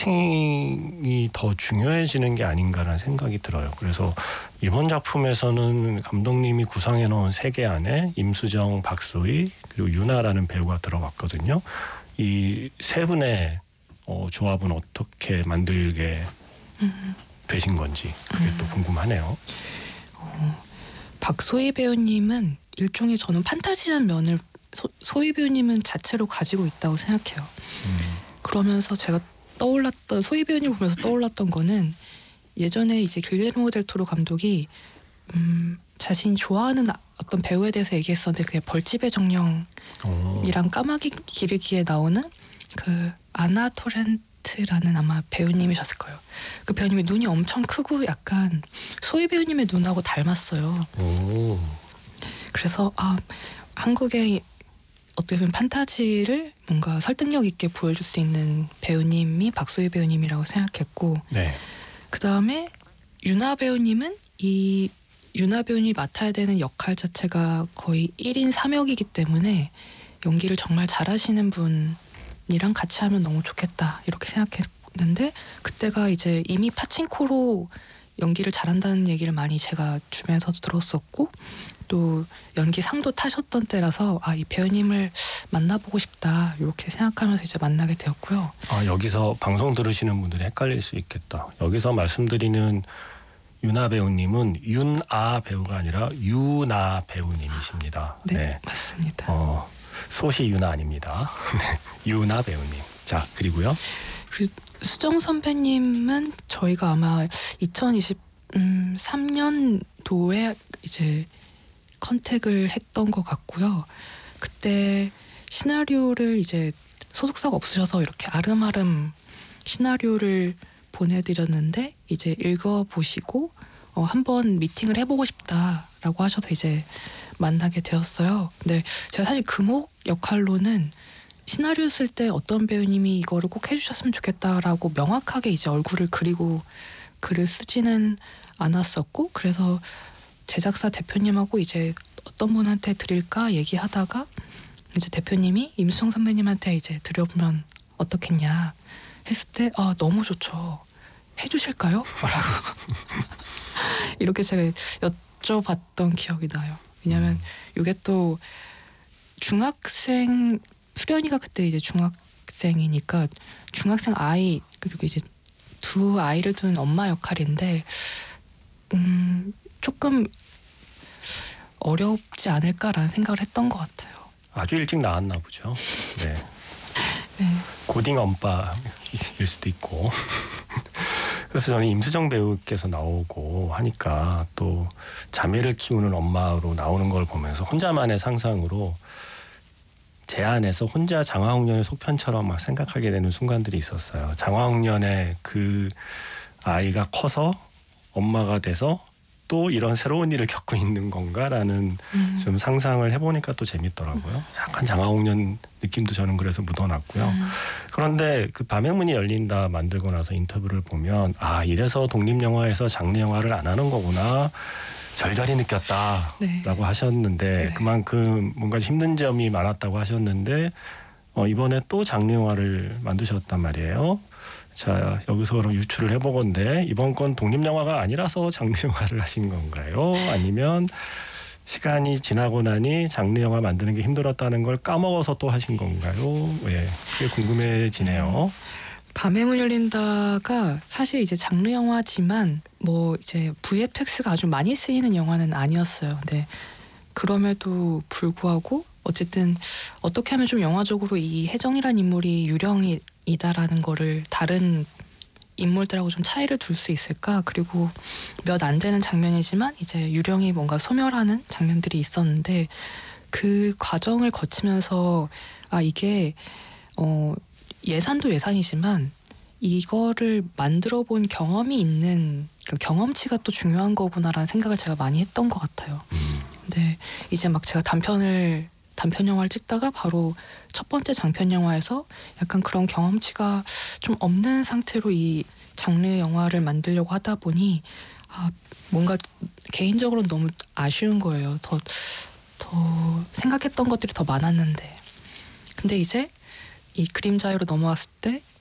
캐스팅이 더 중요해지는 게 아닌가라는 생각이 들어요. 그래서 이번 작품에서는 감독님이 구상해 놓은 세 개 안에 임수정, 박소희 그리고 유나라는 배우가 들어갔거든요. 이 세 분의 조합은 어떻게 만들게 되신 건지 그게 또 궁금하네요. 박소희 배우님은 일종의 저는 판타지한 면을 소희 배우님은 자체로 가지고 있다고 생각해요. 그러면서 제가 소희 배우님 보면서 떠올랐던 거는 예전에 이제 길레르모 델 토로 감독이 자신이 좋아하는 어떤 배우에 대해서 얘기했었는데 그게 벌집의 정령이랑 까마귀 기르기에 나오는 그 아나 토렌트라는 아마 배우님이셨을 거예요. 그 배우님이 눈이 엄청 크고 약간 소희 배우님의 눈하고 닮았어요. 그래서 한국의 어떻게 보면 판타지를 뭔가 설득력 있게 보여줄 수 있는 배우님이 박소희 배우님이라고 생각했고, 네. 그 다음에 유나 배우님은 이 유나 배우님이 맡아야 되는 역할 자체가 거의 1인 3역이기 때문에 연기를 정말 잘하시는 분이랑 같이 하면 너무 좋겠다 이렇게 생각했는데, 그때가 이제 이미 파친코로 연기를 잘한다는 얘기를 많이 제가 주변에서도 들었었고 또 연기상도 타셨던 때라서 이 배우님을 만나보고 싶다 이렇게 생각하면서 이제 만나게 되었고요. 여기서 방송 들으시는 분들이 헷갈릴 수 있겠다. 여기서 말씀드리는 유나 배우님은 윤아 배우가 아니라 유나 배우님이십니다. 네. 맞습니다. 소시 유나 아닙니다. 유나 배우님. 자, 그리고요. 그리고 수정 선배님은 저희가 아마 2023년도에 이제 컨택을 했던 것 같고요. 그때 시나리오를 이제 소속사가 없으셔서 이렇게 아름아름 시나리오를 보내드렸는데 이제 읽어보시고 한번 미팅을 해보고 싶다라고 하셔서 이제 만나게 되었어요. 근데 제가 사실 금옥 역할로는 시나리오 쓸 때 어떤 배우님이 이거를 꼭 해주셨으면 좋겠다라고 명확하게 이제 얼굴을 그리고 글을 쓰지는 않았었고, 그래서 제작사 대표님하고 이제 어떤 분한테 드릴까 얘기하다가 이제 대표님이 임수정 선배님한테 이제 드려보면 어떻겠냐 했을 때 너무 좋죠. 해주실까요? 라고 이렇게 제가 여쭤봤던 기억이 나요. 왜냐면 이게 또 중학생 수련이가 그때 이제 중학생이니까 중학생 아이 그리고 이제 두 아이를 둔 엄마 역할인데 조금 어렵지 않을까라는 생각을 했던 것 같아요. 아주 일찍 나왔나 보죠. 네. 네. 고딩 엄빠일 수도 있고. 그래서 저는 임수정 배우께서 나오고 하니까 또 자매를 키우는 엄마로 나오는 걸 보면서 혼자만의 상상으로 제 안에서 혼자 장화홍련의 속편처럼 막 생각하게 되는 순간들이 있었어요. 장화홍련의 그 아이가 커서 엄마가 돼서 또 이런 새로운 일을 겪고 있는 건가라는 좀 상상을 해보니까 또 재밌더라고요. 약간 장화홍련 느낌도 저는 그래서 묻어놨고요. 그런데 그 밤의 문이 열린다 만들고 나서 인터뷰를 보면 이래서 독립영화에서 장르영화를 안 하는 거구나. 절절히 느꼈다라고 네. 하셨는데 네. 그만큼 뭔가 힘든 점이 많았다고 하셨는데 이번에 또 장르 영화를 만드셨단 말이에요. 자, 여기서 그럼 유추를 해보건데 이번 건 독립영화가 아니라서 장르 영화를 하신 건가요? 아니면 시간이 지나고 나니 장르 영화 만드는 게 힘들었다는 걸 까먹어서 또 하신 건가요? 예, 그게 궁금해지네요. 밤의 문 열린다가 사실 이제 장르 영화지만 뭐 이제 VFX가 아주 많이 쓰이는 영화는 아니었어요. 근데 그럼에도 불구하고 어쨌든 어떻게 하면 좀 영화적으로 이 혜정이란 인물이 유령이다라는 거를 다른 인물들하고 좀 차이를 둘 수 있을까? 그리고 몇 안 되는 장면이지만 이제 유령이 뭔가 소멸하는 장면들이 있었는데 그 과정을 거치면서 이게 예산도 예산이지만 이거를 만들어 본 경험이 있는 그러니까 경험치가 또 중요한 거구나라는 생각을 제가 많이 했던 것 같아요. 근데 이제 막 제가 단편 영화를 찍다가 바로 첫 번째 장편 영화에서 약간 그런 경험치가 좀 없는 상태로 이 장르 영화를 만들려고 하다 보니 뭔가 개인적으로 너무 아쉬운 거예요. 더 생각했던 것들이 더 많았는데. 근데 이제 이 그림자유로 넘어왔을 때